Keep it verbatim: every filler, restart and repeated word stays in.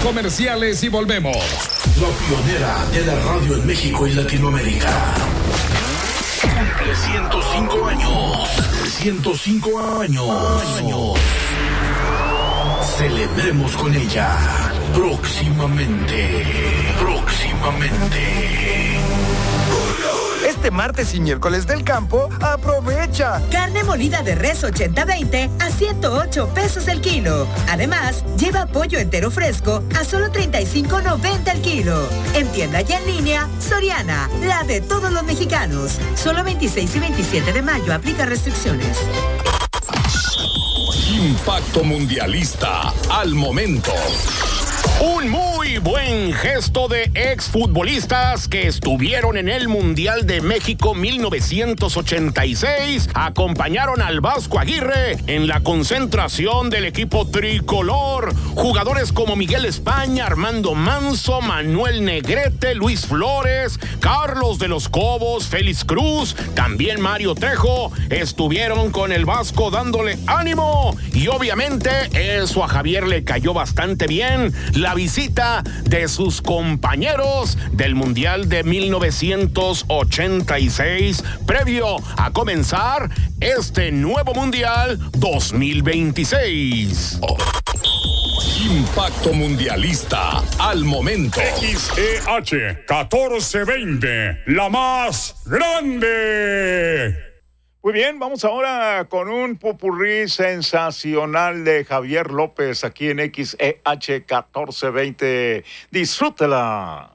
comerciales y volvemos. La pionera de la radio en México y Latinoamérica. Cumple ciento cinco años. ciento cinco años. Celebremos con ella. Próximamente. Próximamente. Este martes y miércoles del campo, aprovecha. Carne molida de res ochenta veinte a ciento ocho pesos el kilo. Además, lleva pollo entero fresco a solo treinta y cinco noventa el kilo. En tienda y en línea, Soriana, la de todos los mexicanos. Solo veintiséis y veintisiete de mayo, aplica restricciones. Impacto Mundialista al momento. Un muy buen gesto de exfutbolistas que estuvieron en el Mundial de México mil novecientos ochenta y seis acompañaron al Vasco Aguirre en la concentración del equipo tricolor. Jugadores como Miguel España, Armando Manso, Manuel Negrete, Luis Flores, Carlos de los Cobos, Félix Cruz, también Mario Trejo, estuvieron con el Vasco dándole ánimo. Y obviamente eso a Javier le cayó bastante bien. La visita de sus compañeros del Mundial de mil novecientos ochenta y seis, previo a comenzar este nuevo Mundial dos mil veintiséis. Impacto Mundialista al momento. X E H catorce veinte, la más grande. Muy bien, vamos ahora con un popurrí sensacional de Javier López aquí en X E H catorce veinte. Disfrútela.